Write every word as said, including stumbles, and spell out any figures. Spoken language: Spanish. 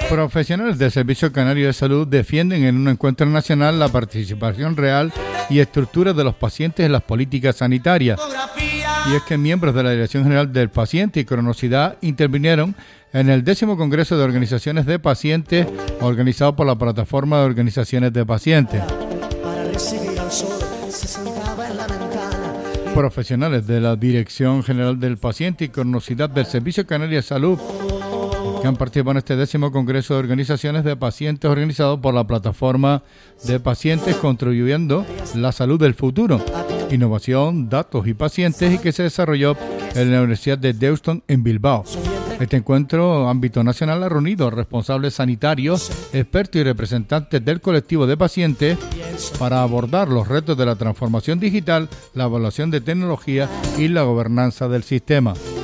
Profesionales del Servicio Canario de Salud defienden en un encuentro nacional la participación real y estructura de los pacientes en las políticas sanitarias. Y es que miembros de la Dirección General del Paciente y Cronosidad intervinieron en el décimo Congreso de Organizaciones de Pacientes organizado por la Plataforma de Organizaciones de Pacientes. Profesionales de la Dirección General del Paciente y Cronosidad del Servicio Canario de Salud que han participado en este décimo Congreso de Organizaciones de Pacientes organizado por la Plataforma de Pacientes Contribuyendo la Salud del Futuro, Innovación, Datos y Pacientes, y que se desarrolló en la Universidad de Deusto en Bilbao. Este encuentro ámbito nacional ha reunido responsables sanitarios, expertos y representantes del colectivo de pacientes para abordar los retos de la transformación digital, la evaluación de tecnología y la gobernanza del sistema.